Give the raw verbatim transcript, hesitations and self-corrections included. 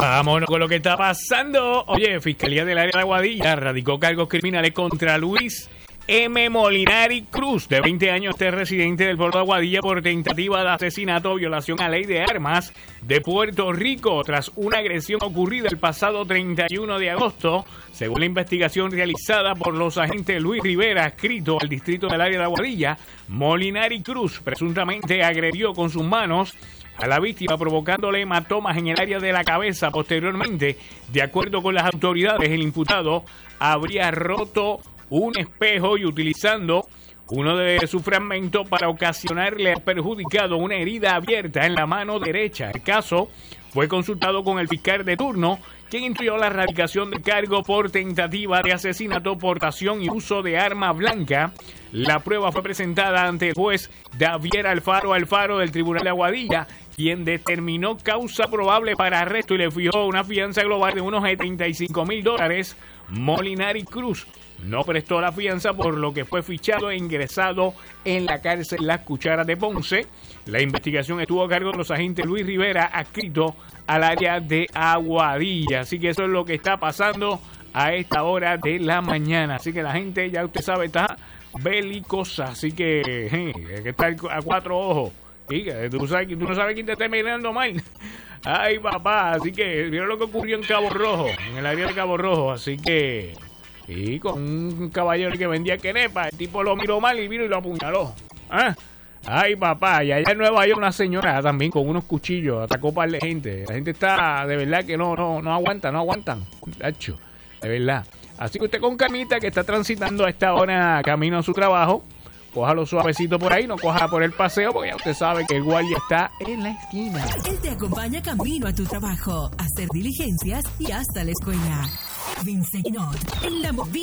Vámonos con lo que está pasando. Oye, Fiscalía del área de Aguadilla radicó cargos criminales contra Luis M. Molinari Cruz, de veinte años, este residente del pueblo de Aguadilla, por tentativa de asesinato o violación a ley de armas de Puerto Rico, tras una agresión ocurrida el pasado treinta y uno de agosto. Según la investigación realizada por los agentes Luis Rivera, adscrito al distrito del área de Aguadilla, Molinari Cruz presuntamente agredió con sus manos a la víctima, provocándole hematomas en el área de la cabeza. Posteriormente, de acuerdo con las autoridades, el imputado habría roto un espejo y utilizando uno de sus fragmentos para ocasionarle al perjudicado una herida abierta en la mano derecha. El caso fue consultado con el fiscal de turno, quien instruyó la erradicación de cargo por tentativa de asesinato, portación y uso de arma blanca. La prueba fue presentada ante el juez Davier Alfaro Alfaro del Tribunal de Aguadilla, quien determinó causa probable para arresto y le fijó una fianza global de unos setenta y cinco mil dólares. Molinari Cruz no prestó la fianza, por lo que fue fichado e ingresado en la cárcel Las Cucharas de Ponce. La investigación estuvo a cargo de los agentes Luis Rivera, adscrito al área de Aguadilla. Así que eso es lo que está pasando a esta hora de la mañana. Así que la gente, ya usted sabe, está belicosa. Así que eh, hay que estar a cuatro ojos. Sí, tú, sabes, tú no sabes quién te está mirando mal. Ay, papá. Así que vieron lo que ocurrió en Cabo Rojo, en el área de Cabo Rojo. Así que, y con un caballero que vendía quenepa, el tipo lo miró mal y vino y lo apuñaló. ¿Ah? Ay, papá. Y allá en Nueva York una señora también con unos cuchillos atacó a par de gente. La gente está, de verdad que no, no, no aguanta, no aguantan. Tacho, de verdad. Así que usted con camita que está transitando a esta hora camino a su trabajo, cójalo suavecito por ahí, no coja por el paseo, porque ya usted sabe que el guardia está en la esquina. Él te acompaña camino a tu trabajo, a hacer diligencias y hasta la escuela. Vince Guinot, en la movida.